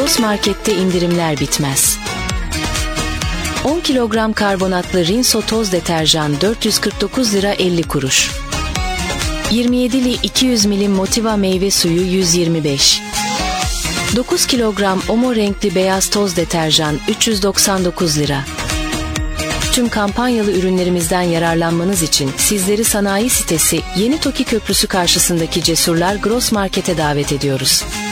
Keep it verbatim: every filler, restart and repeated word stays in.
Gross Market'te indirimler bitmez. on kilogram karbonatlı Rinso toz deterjan dört yüz kırk dokuz lira elli kuruş. yirmi yedili iki yüz milim Motiva meyve suyu yüz yirmi beş. dokuz kilogram Omo renkli beyaz toz deterjan üç yüz doksan dokuz lira. Tüm kampanyalı ürünlerimizden yararlanmanız için sizleri sanayi sitesi Yeni Toki Köprüsü karşısındaki Cesurlar Gross Market'e davet ediyoruz.